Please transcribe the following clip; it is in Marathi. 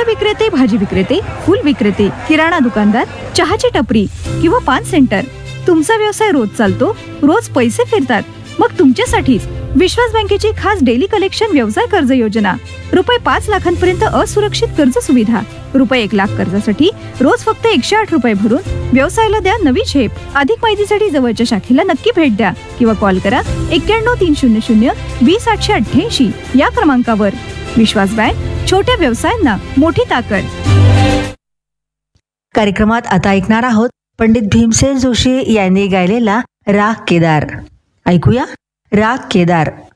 विक्रेते, भाजी विक्रेते, फूल विक्रेते, किराणा दुकानदार, चहाची टपरी किंवा पान सेंटर, तुमचा व्यवसाय रोज चालतो, रोज पैसे फिरतात, मग तुमच्यासाठीच विश्वास बँकेची खास डेली कलेक्शन व्यवसाय कर्ज योजना. रुपये 5 लाखांपर्यंत असुरक्षित कर्ज सुविधा. रुपये 1 लाख कर्जासाठी रोज फक्त 108 रुपये भरून व्यवसायाला द्या नवी झेप. अधिक माहितीसाठी जवळच्या शाखेला नक्की भेट द्या किंवा कॉल करा 91-300-20-888 या क्रमांकावर. विश्वास बँक, छोट्या व्यवसायांना मोठी ताकद. कार्यक्रमात आता ऐकणार आहोत पंडित भीमसेन जोशी यांनी गायलेला राग केदार. ऐकूया राग केदार.